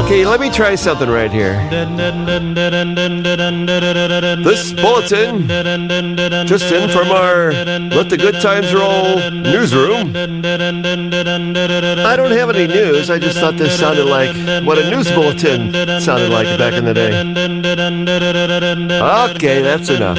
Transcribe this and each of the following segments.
Okay, let me try something right here. This bulletin, just in from our Let the Good Times Roll newsroom. I don't have any news. I just thought this sounded like what a news bulletin sounded like back in the day. Okay, that's enough.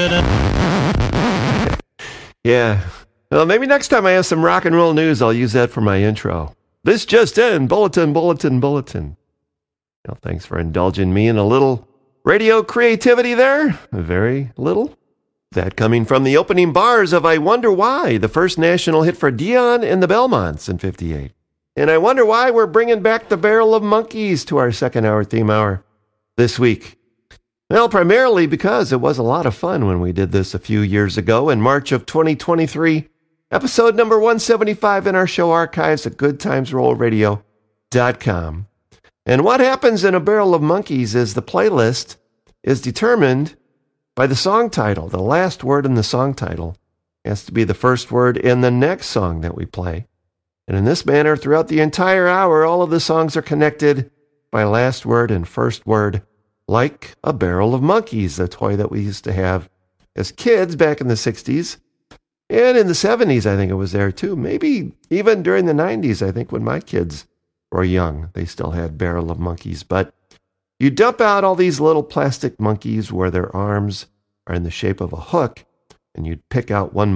Yeah. Well, maybe next time I have some rock and roll news, I'll use that for my intro. This just in, bulletin. Well, thanks for indulging me in a little radio creativity there. Very little. That coming from the opening bars of I Wonder Why, the first national hit for Dion and the Belmonts in 58. And I wonder why we're bringing back the Barrel of Monkeys to our second hour theme hour this week. Well, primarily because it was a lot of fun when we did this a few years ago in March of 2023, episode number 175 in our show archives at goodtimesrollradio.com. And what happens in A Barrel of Monkeys is the playlist is determined by the song title. The last word in the song title has to be the first word in the next song that we play. And in this manner, throughout the entire hour, all of the songs are connected by last word and first word, like A Barrel of Monkeys, the toy that we used to have as kids back in the 60s. And in the 70s, I think it was there too. Maybe even during the 90s, I think when my kids were young, they still had Barrel of Monkeys. But you dump out all these little plastic monkeys where their arms are in the shape of a hook, and you'd pick out one